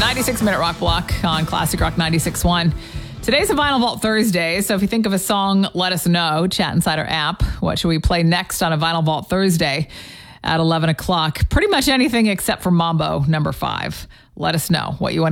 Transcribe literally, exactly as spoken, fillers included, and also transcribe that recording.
ninety-six minute rock block on Classic Rock ninety-six point one. Today's a Vinyl Vault Thursday, so if you think of a song, let us know. Chat inside our app. What should we play next on a Vinyl Vault Thursday at eleven o'clock? Pretty much anything except for Mambo number five. Let us know what you want to